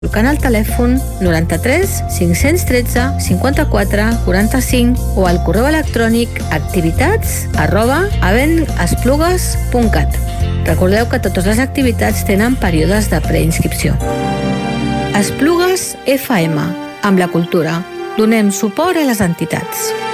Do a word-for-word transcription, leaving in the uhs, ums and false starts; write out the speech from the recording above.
trucant al telèfon noranta-tres cinc-cents tretze cinquanta-quatre quaranta-cinc o al correu electrònic activitats arroba aventesplugues punt cat. Recordeu que totes les activitats tenen períodes de preinscripció. Esplugues F M. Amb la cultura donem suport a les entitats.